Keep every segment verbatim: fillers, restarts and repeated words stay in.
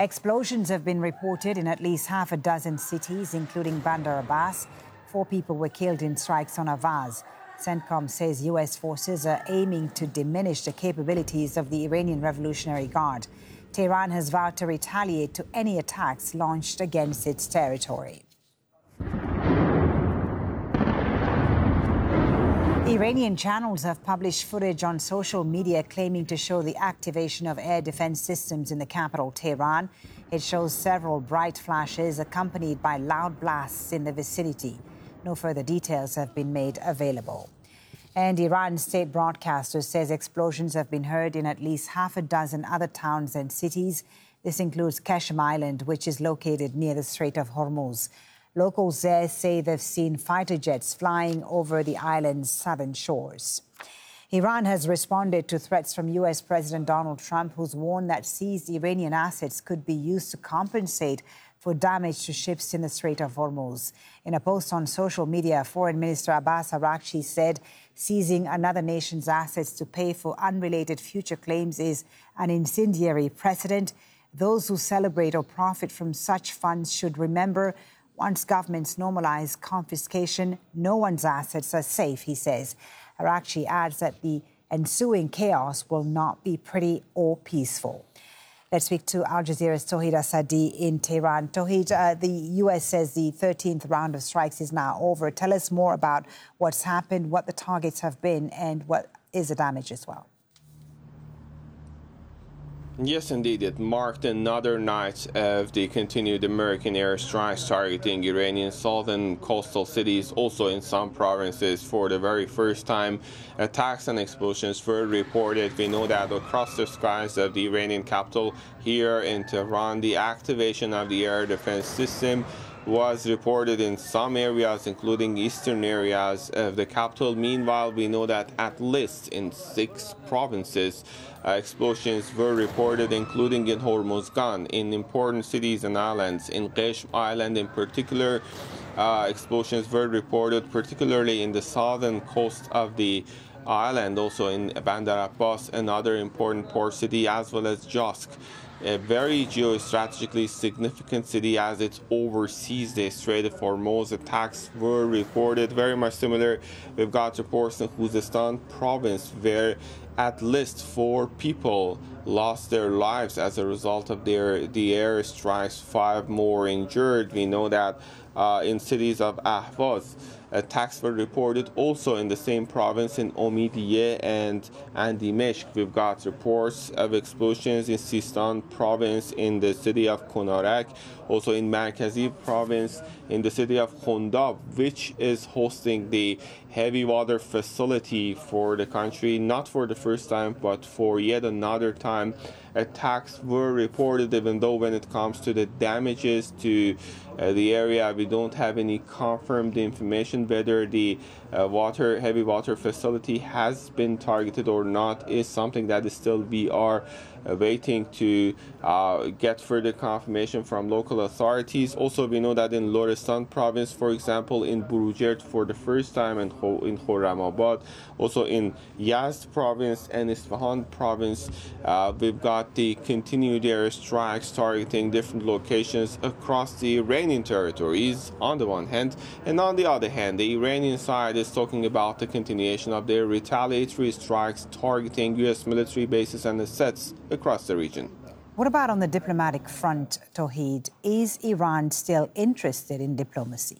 Explosions have been reported in at least half a dozen cities, including Bandar Abbas. Four people were killed in strikes on Avaz. CENTCOM says U S forces are aiming to diminish the capabilities of the Iranian Revolutionary Guard. Tehran has vowed to retaliate to any attacks launched against its territory. Iranian channels have published footage on social media claiming to show the activation of air defense systems in the capital, Tehran. It shows several bright flashes accompanied by loud blasts in the vicinity. No further details have been made available. And Iran's state broadcaster says explosions have been heard in at least half a dozen other towns and cities. This includes Keshem Island, which is located near the Strait of Hormuz. Locals there say they've seen fighter jets flying over the island's southern shores. Iran has responded to threats from U S President Donald Trump, who's warned that seized Iranian assets could be used to compensate for damage to ships in the Strait of Hormuz. In a post on social media, Foreign Minister Abbas Araghchi said seizing another nation's assets to pay for unrelated future claims is an incendiary precedent. Those who celebrate or profit from such funds should remember, once governments normalize confiscation, no one's assets are safe, he says. Araghchi adds that the ensuing chaos will not be pretty or peaceful. Let's speak to Al Jazeera's Tauhid Asadi in Tehran. Tauhid, uh, the U S says the thirteenth round of strikes is now over. Tell us more about what's happened, what the targets have been, and what is the damage as well. Yes, indeed. It marked another night of the continued American airstrikes targeting Iranian southern coastal cities, also in some provinces. For the very first time, attacks and explosions were reported. We know that across the skies of the Iranian capital here in Tehran, the activation of the air defense system was reported in some areas, including eastern areas of the capital. Meanwhile, we know that at least in six provinces, uh, explosions were reported, including in Hormuzgan, in important cities and islands. In Keshem Island in particular, uh, explosions were reported, particularly in the southern coast of the island, also in Bandar Abbas, another important port city, as well as Josk, a very geostrategically significant city as it oversees the Strait of Hormuz. Attacks were reported, very much similar. We've got reports in Khuzestan province where at least four people lost their lives as a result of their the air strikes, five more injured. We know that uh, in cities of Ahvaz, attacks were reported also in the same province in Omidyeh and, and Dimeshq. We've got reports of explosions in Sistan province in the city of Konarak, also in Markazi province in the city of Khondab, which is hosting the heavy water facility for the country, not for the first time, but for yet another time. Attacks were reported, even though when it comes to the damages to uh, the area, we don't have any confirmed information whether the uh, water, heavy water facility has been targeted or not is something that is still we are uh, waiting to uh, get further confirmation from local authorities. Also, we know that in Lorestan province, for example, in Burujerd for the first time, and in Khorramabad, also in Yazd province and Isfahan province, uh, we've got the continued air strikes targeting different locations across the Iranian territories on the one hand, and on the other hand, the Iranian side is talking about the continuation of their retaliatory strikes targeting U S military bases and assets across the region. What about on the diplomatic front, Tauhid? Is Iran still interested in diplomacy?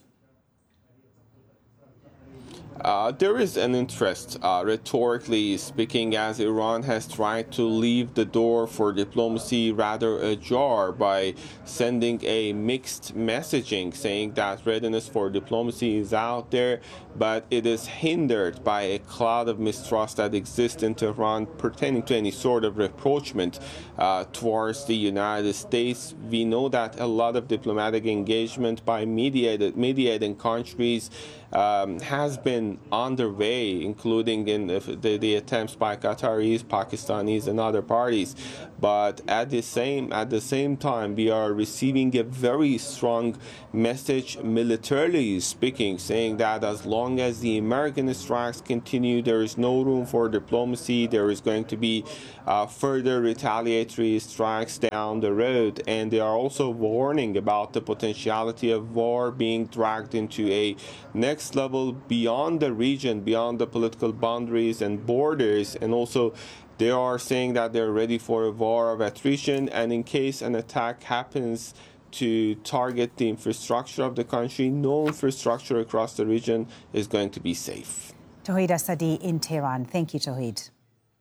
Uh, there is an interest, uh, rhetorically speaking, as Iran has tried to leave the door for diplomacy rather ajar by sending a mixed messaging, saying that readiness for diplomacy is out there, but it is hindered by a cloud of mistrust that exists in Tehran pertaining to any sort of rapprochement uh, towards the United States. We know that a lot of diplomatic engagement by mediated, mediating countries um, has been been underway, including in the, the attempts by Qataris, Pakistanis, and other parties. But at the same at the same time, we are receiving a very strong message, militarily speaking, saying that as long as the American strikes continue, there is no room for diplomacy. There is going to be uh, further retaliatory strikes down the road, and they are also warning about the potentiality of war being dragged into a next level beyond the region, beyond the political boundaries and borders, and also they are saying that they're ready for a war of attrition, and in case an attack happens to target the infrastructure of the country, no infrastructure across the region is going to be safe. Tauhid Asadi in Tehran. Thank you, Tauhid.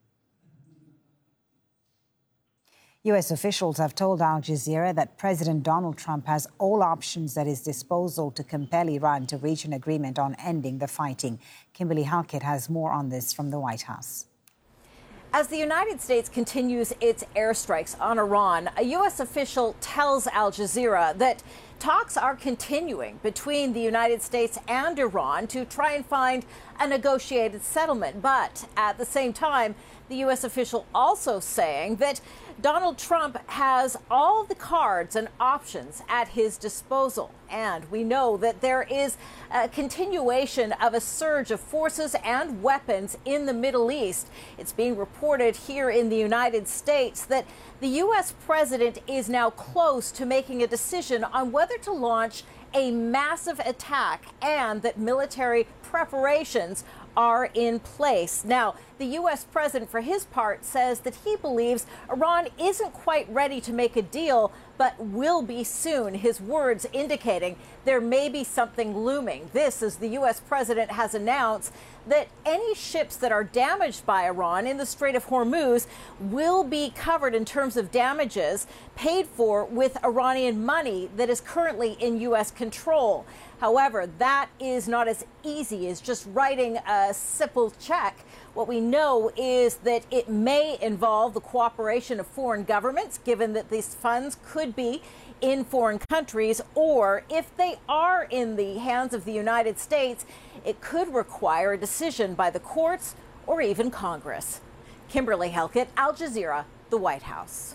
U S officials have told Al Jazeera that President Donald Trump has all options at his disposal to compel Iran to reach an agreement on ending the fighting. Kimberly Halkett has more on this from the White House. As the United States continues its airstrikes on Iran, a U S official tells Al Jazeera that talks are continuing between the United States and Iran to try and find a negotiated settlement. But at the same time, the U S official also saying that Donald Trump has all the cards and options at his disposal. And we know that there is a continuation of a surge of forces and weapons in the Middle East. It's being reported here in the United States that the U S president is now close to making a decision on whether to launch a massive attack, and that military preparations are in place. Now, the U S president, for his part, says that he believes Iran isn't quite ready to make a deal, but will be soon. His words indicating there may be something looming. This, as the U S president has announced that any ships that are damaged by Iran in the Strait of Hormuz will be covered in terms of damages, paid for with Iranian money that is currently in U S control. However, that is not as easy as just writing a simple check. What we know is that it may involve the cooperation of foreign governments, given that these funds could be in foreign countries, or if they are in the hands of the United States, it could require a decision by the courts or even Congress. Kimberly Halkett, Al Jazeera, the White House.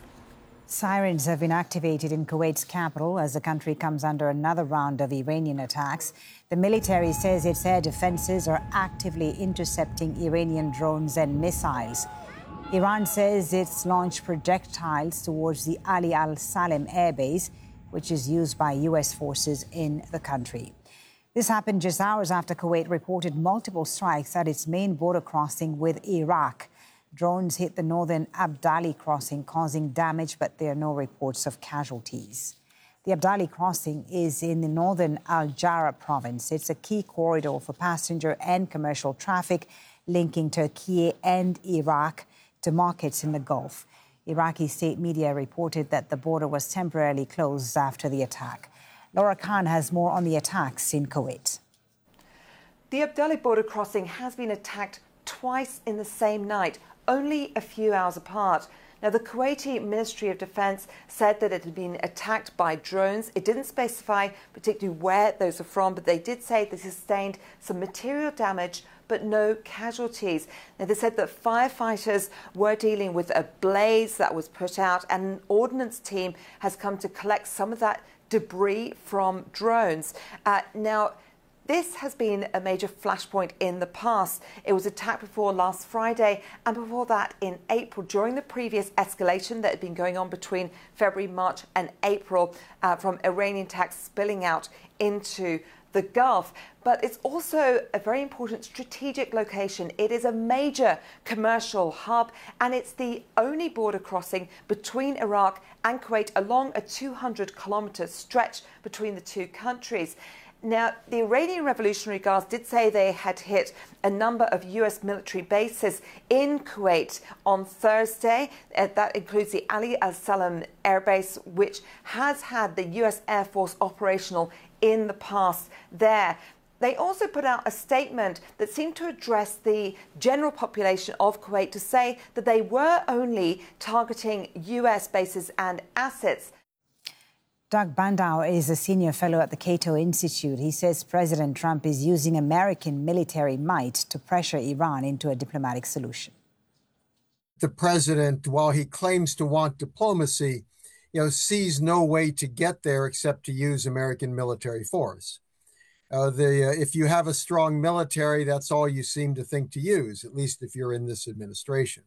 Sirens have been activated in Kuwait's capital as the country comes under another round of Iranian attacks. The military says its air defenses are actively intercepting Iranian drones and missiles. Iran says it's launched projectiles towards the Ali Al Salem airbase, which is used by U S forces in the country. This happened just hours after Kuwait reported multiple strikes at its main border crossing with Iraq. Drones hit the northern Abdali crossing, causing damage, but there are no reports of casualties. The Abdali crossing is in the northern Al-Jara province. It's a key corridor for passenger and commercial traffic linking Turkey and Iraq to markets in the Gulf. Iraqi state media reported that the border was temporarily closed after the attack. Laura Khan has more on the attacks in Kuwait. The Abdali border crossing has been attacked twice in the same night, only a few hours apart. Now, the Kuwaiti Ministry of Defense said that it had been attacked by drones. It didn't specify particularly where those are from, but they did say they sustained some material damage but no casualties. Now, they said that firefighters were dealing with a blaze that was put out, and an ordnance team has come to collect some of that debris from drones. Uh, now, this has been a major flashpoint in the past. It was attacked before last Friday, and before that in April, during the previous escalation that had been going on between February, March and April, uh, from Iranian attacks spilling out into the Gulf. But it's also a very important strategic location. It is a major commercial hub, and it's the only border crossing between Iraq and Kuwait along a two hundred kilometre stretch between the two countries. Now, the Iranian Revolutionary Guards did say they had hit a number of U S military bases in Kuwait on Thursday. Uh, that includes the Ali Al Salem Air Base, which has had the U S Air Force operational in the past there. They also put out a statement that seemed to address the general population of Kuwait to say that they were only targeting U S bases and assets. Doug Bandow is a senior fellow at the Cato Institute. He says President Trump is using American military might to pressure Iran into a diplomatic solution. The president, while he claims to want diplomacy, you know, sees no way to get there except to use American military force. Uh, the, uh, if you have a strong military, that's all you seem to think to use, at least if you're in this administration.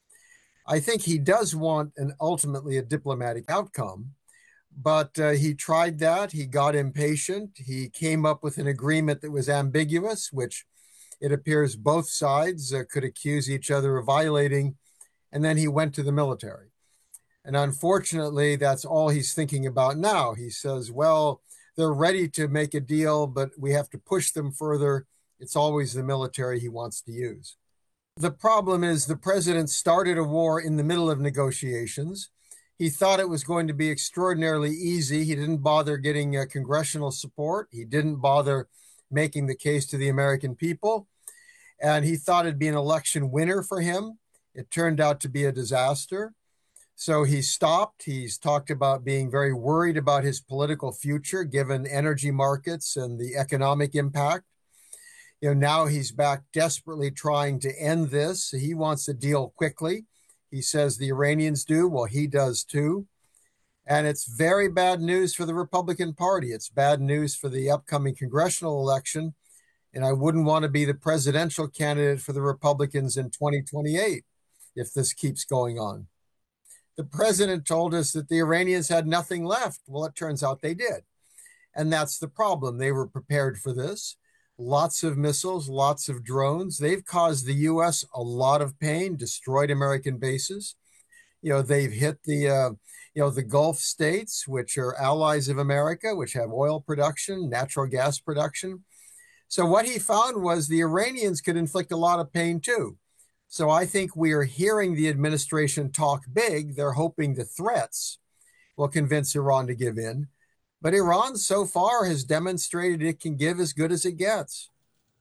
I think he does want an ultimately a diplomatic outcome, but uh, he tried that. He got impatient. He came up with an agreement that was ambiguous, which it appears both sides uh, could accuse each other of violating, and then he went to the military. And unfortunately, that's all he's thinking about now. He says, well, they're ready to make a deal, but we have to push them further. It's always the military he wants to use. The problem is the president started a war in the middle of negotiations. He thought it was going to be extraordinarily easy. He didn't bother getting uh, congressional support. He didn't bother making the case to the American people. And he thought it'd be an election winner for him. It turned out to be a disaster. So he stopped. He's talked about being very worried about his political future, given energy markets and the economic impact. You know, now he's back desperately trying to end this. He wants a deal quickly. He says the Iranians do. Well, he does too. And it's very bad news for the Republican Party. It's bad news for the upcoming congressional election. And I wouldn't want to be the presidential candidate for the Republicans in twenty twenty-eight if this keeps going on. The president told us that the Iranians had nothing left. Well, it turns out they did. And that's the problem. They were prepared for this. Lots of missiles, lots of drones. They've caused the U S a lot of pain, destroyed American bases. You know, they've hit the, uh, you know, the Gulf states, which are allies of America, which have oil production, natural gas production. So what he found was the Iranians could inflict a lot of pain too. So I think we are hearing the administration talk big. They're hoping the threats will convince Iran to give in. But Iran so far has demonstrated it can give as good as it gets.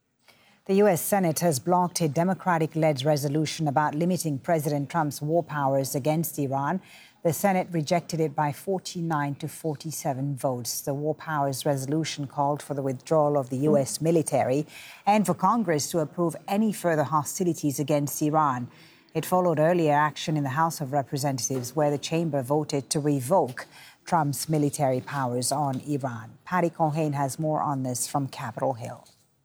The U S Senate has blocked a Democratic-led resolution about limiting President Trump's war powers against Iran. The Senate rejected it by forty-nine to forty-seven votes. The war powers resolution called for the withdrawal of the U S military and for Congress to approve any further hostilities against Iran. It followed earlier action in the House of Representatives, where the chamber voted to revoke Trump's military powers on Iran. Patty Culhane has more on this from Capitol Hill.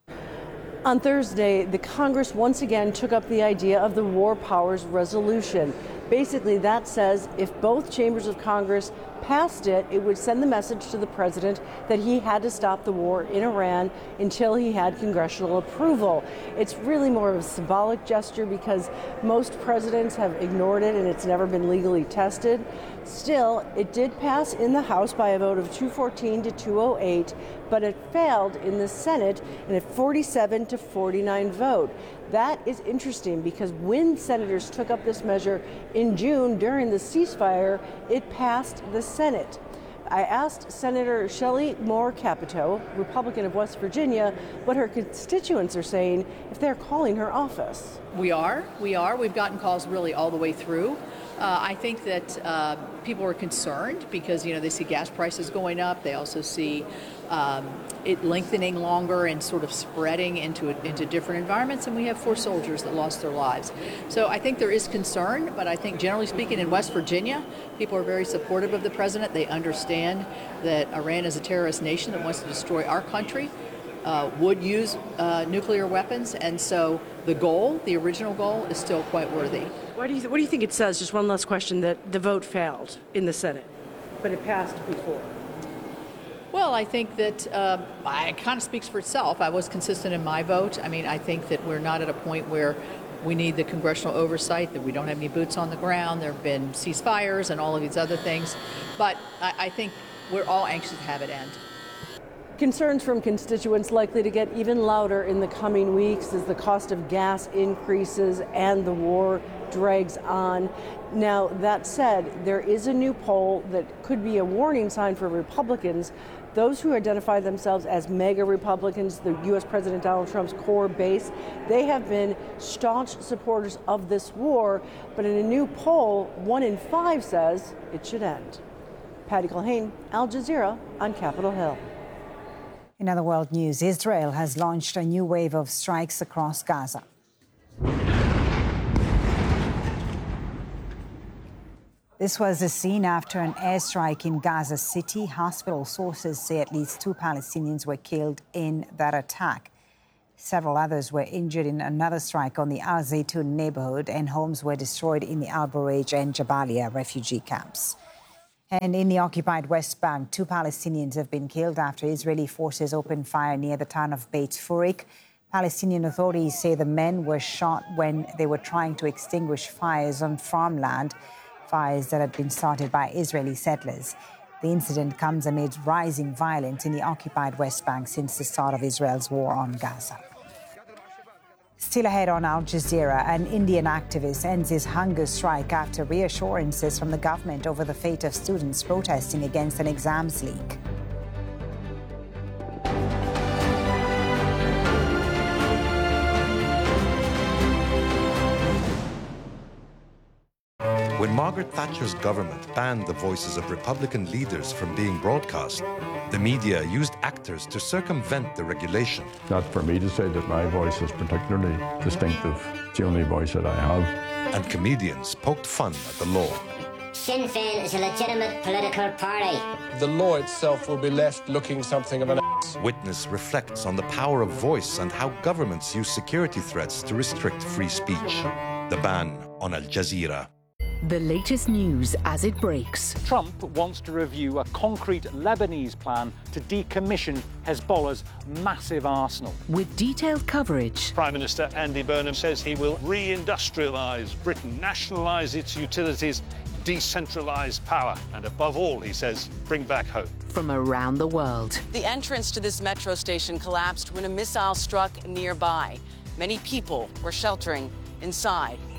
On Thursday, the Congress once again took up the idea of the War Powers Resolution. Basically, that says if both chambers of Congress passed it, it would send the message to the president that he had to stop the war in Iran until he had congressional approval. It's really more of a symbolic gesture because most presidents have ignored it and it's never been legally tested. Still, it did pass in the House by a vote of two fourteen to two oh eight, but it failed in the Senate in a forty-seven to forty-nine vote. That is interesting because when senators took up this measure in June during the ceasefire, it passed the Senate. I asked Senator Shelley Moore Capito, Republican of West Virginia, what her constituents are saying if they're calling her office. We are. We are. We've gotten calls really all the way through. Uh, I think that uh, people are concerned because, you know, they see gas prices going up. They also see um, it lengthening longer and sort of spreading into into different environments. And we have four soldiers that lost their lives. So I think there is concern. But I think generally speaking in West Virginia, people are very supportive of the president. They understand that Iran is a terrorist nation that wants to destroy our country. Uh, would use uh, nuclear weapons, and so the goal, the original goal, is still quite worthy. What do you th- what do you think it says? Just one last question: that the vote failed in the Senate, but it passed before. Well, I think that uh, it kind of speaks for itself. I was consistent in my vote. I mean, I think that we're not at a point where we need the congressional oversight, that we don't have any boots on the ground. There have been ceasefires and all of these other things, but I, I think we're all anxious to have it end. Concerns from constituents likely to get even louder in the coming weeks as the cost of gas increases and the war drags on. Now, that said, there is a new poll that could be a warning sign for Republicans. Those who identify themselves as MAGA Republicans, the U S President Donald Trump's core base, they have been staunch supporters of this war. But in a new poll, one in five says it should end. Patty Culhane, Al Jazeera on Capitol Hill. In other world news, Israel has launched a new wave of strikes across Gaza. This was the scene after an airstrike in Gaza City. Hospital sources say at least two Palestinians were killed in that attack. Several others were injured in another strike on the Al Zaytun neighborhood, and homes were destroyed in the Al Bureij and Jabalia refugee camps. And in the occupied West Bank, two Palestinians have been killed after Israeli forces opened fire near the town of Beit Furik. Palestinian authorities say the men were shot when they were trying to extinguish fires on farmland, fires that had been started by Israeli settlers. The incident comes amid rising violence in the occupied West Bank since the start of Israel's war on Gaza. Still ahead on Al Jazeera, an Indian activist ends his hunger strike after reassurances from the government over the fate of students protesting against an exams leak. When Margaret Thatcher's government banned the voices of Republican leaders from being broadcast, the media used actors to circumvent the regulation. Not for me to say that my voice is particularly distinctive. It's the only voice that I have. And comedians poked fun at the law. Sinn Féin is a legitimate political party. The law itself will be left looking something of an ass. Witness reflects on the power of voice and how governments use security threats to restrict free speech. The ban on Al Jazeera. The latest news as it breaks. Trump wants to review a concrete Lebanese plan to decommission Hezbollah's massive arsenal. With detailed coverage. Prime Minister Andy Burnham says he will re-industrialise Britain, nationalise its utilities, decentralise power, and above all, he says, bring back hope. From around the world. The entrance to this metro station collapsed when a missile struck nearby. Many people were sheltering inside.